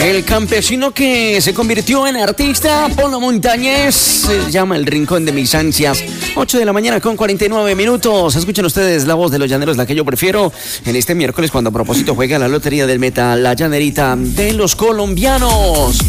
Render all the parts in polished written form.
El campesino que se convirtió en artista, Polo Montañés, se llama El Rincón de Mis Ansias. 8 de la mañana con 49 minutos. Escuchen ustedes la voz de los llaneros, la que yo prefiero, en este miércoles cuando a propósito juega la Lotería del Meta, la llanerita de los colombianos.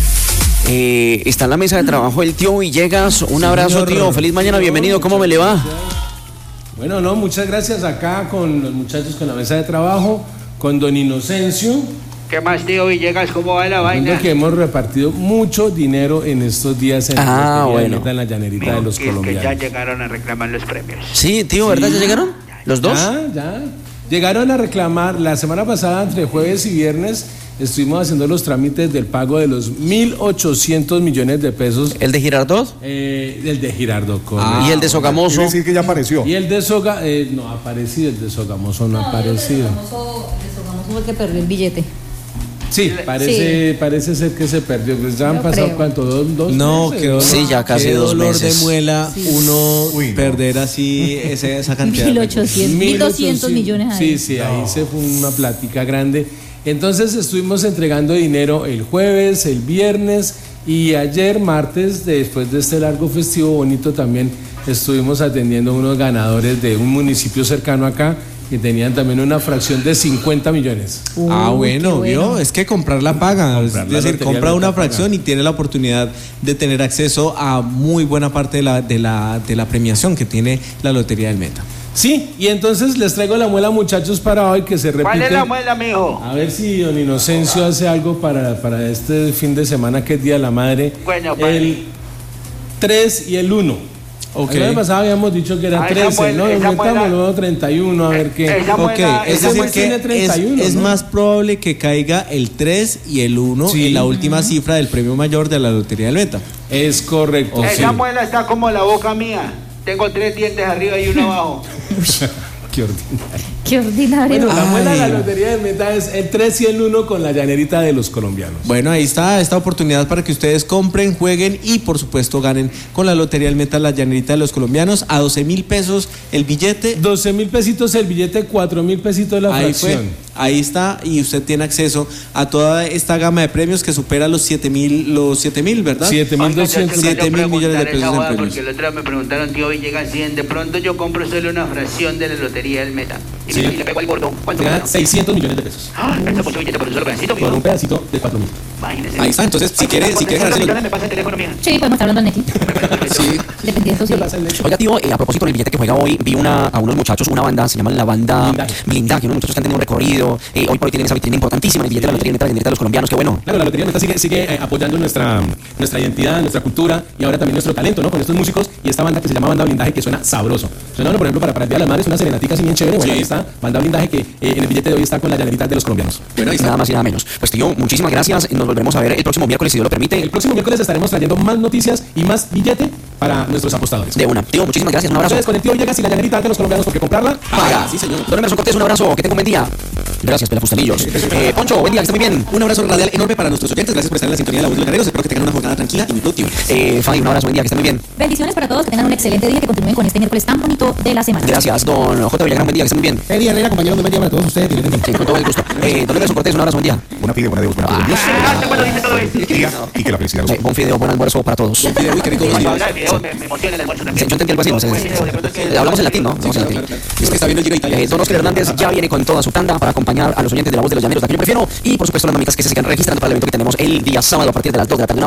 Está en la mesa de trabajo el tío Villegas. Un abrazo, tío. Feliz mañana, bienvenido. ¿Cómo me le va? Bueno, no, muchas gracias acá con los muchachos con la mesa de trabajo, con don Inocencio. ¿Qué más, tío Villegas? ¿Cómo va la vaina? Que hemos repartido mucho dinero en estos días en en la llanerita de los colombianos. Que ya llegaron a reclamar los premios. Sí, tío, ¿verdad? ¿Ya llegaron? ¿Los dos? Ya. Llegaron a reclamar. La semana pasada, entre jueves y viernes, estuvimos haciendo los trámites del pago de los 1.800 millones de pesos. ¿El de Girardot? El de Girardot. ¿Y el de Sogamoso? Quiere decir que ya apareció. Y el de Sogamoso no ha aparecido, el de Sogamoso no ha aparecido. El de Sogamoso fue el que perdió el billete. Sí, parece ser que se perdió. Pues ya han pasado, ¿cuánto? ¿Dos no, meses? qué dolor, sí, ya casi 2 dolor meses. de muela, uno perder así esa cantidad. 1.200 millones ahí. Sí, ahí se fue una plática grande. Entonces estuvimos entregando dinero el jueves, el viernes y ayer, martes, después de este largo festivo bonito, también estuvimos atendiendo a unos ganadores de un municipio cercano acá, que tenían también una fracción de 50 millones. Bueno, ¿vio? Es que comprar la paga. Es decir, compra una fracción y tiene la oportunidad de tener acceso a muy buena parte de la premiación que tiene la Lotería del Meta. Sí, y entonces les traigo la muela, muchachos, para hoy, que se repite. ¿Cuál es la muela, mijo? A ver si don Inocencio hace algo para este fin de semana, que es Día de la Madre. Bueno, el 3 y el 1. Okay. La vez pasada habíamos dicho que era 13, ¿no? Aumentamos luego 31, a ver qué. Es decir que es más probable que caiga el 3 y el 1 en la última cifra del premio mayor de la Lotería del Meta. Es correcto. Esa muela está como la boca mía. Tengo 3 dientes arriba y 1 abajo. Qué ordinario. Bueno, la muela de la Ay. Lotería del Meta es el 3 y el 1 con la llanerita de los colombianos. Bueno, ahí está esta oportunidad para que ustedes compren, jueguen y por supuesto ganen con la Lotería del Meta, la llanerita de los colombianos, a 12.000 pesos el billete. 12.000 pesitos el billete, 4.000 pesitos la fracción. Ahí está, y usted tiene acceso a toda esta gama de premios que supera los 7.000, ¿verdad? 7.200. 7.000 millones de pesos en premios. Porque el otro día me preguntaron, tío Villegas, si de pronto yo compro solo una fracción de la Lotería del Meta. Y Sí. le pego al gordo. ¿Cuánto Gana gana? 600 millones de pesos. Eso por su billete, por un solo pedacito, Por un pedacito de 4.000. Imagínese. Ahí está, entonces si quiere ganárselo. ¿Me pasa el teléfono, mía? Sí, podemos estar hablando en Neki. Sí. Dependiendo, sí. Oiga, tío, a propósito del billete que juega hoy, vi a unos muchachos, una banda, se llama la banda Blindaje, unos muchachos que han tenido un recorrido, hoy por hoy tienen esa vitrina importantísima, el billete de la Lotería del Meta, de los colombianos, qué bueno. Claro, la Lotería del Meta sigue apoyando nuestra identidad, nuestra cultura y ahora también nuestro talento, ¿no? Con estos músicos y esta banda que se llama Banda Blindaje, que suena sabroso. Suena, por ejemplo, para el Día de las Madres, una serenatica así bien chévere. Bueno, ahí está Banda Blindaje, que en el billete de hoy está con la llanerita de los colombianos. Bueno, nada más y nada menos. Pues tío, muchísimas gracias, nos volveremos a ver el próximo miércoles, si Dios lo permite. El próximo miércoles estaremos trayendo más noticias y más billete para nuestros apostadores. De una. Tío, muchísimas gracias, un abrazo. Ustedes con el tío Villegas y la llanerita de los colombianos, porque comprarla paga. Sí, señor. Don Emerson Cortés, un abrazo, que tenga un buen día. Gracias, Pelafustalillos. Poncho, buen día, que esté muy bien. Un abrazo radial enorme para nuestros oyentes. Gracias por estar en la sintonía de La Voz de los Llaneros. Espero que tengan una jornada tranquila y muy productiva. Fabi, un abrazo, buen día, que esté muy bien. Bendiciones para todos, que tengan un excelente día, que continúen con este miércoles tan bonito de la semana. Gracias, don J. Villagrán, buen día, que esté muy bien. Eddie Herrera, compañero, un buen día para todos ustedes. Sí, con todo el gusto. Don Emerson Cortés, un abrazo, buen día. Buena fide, buena Dios, buena Dios. Y que la felicidad. Buen fideo, buen almuerzo para todos. Uy, qué rico. Me emociona el almuerzo también. Yo entendí algo así, no sé. Hablamos en latín, ¿no? Hablamos en latín. Es que está viendo el Giro Italia. Don Oscar Hernández ya viene con toda su tanda para acompañar a los oyentes de La Voz de los Llaneros, la que yo prefiero. Y por supuesto, las mamitas que se sigan registrando para el evento que tenemos el día sábado a partir de las 2 de la tarde.